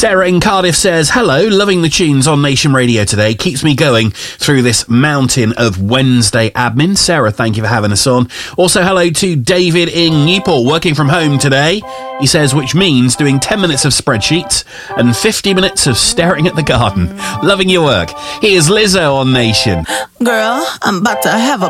Sarah in Cardiff says, hello, loving the tunes on Nation Radio today. Keeps me going through this mountain of Wednesday admin. Sarah, thank you for having us on. Also, hello to David in Newport, working from home today. He says, which means doing 10 minutes of spreadsheets and 50 minutes of staring at the garden. Loving your work. Here's Lizzo on Nation. Girl, I'm about to have a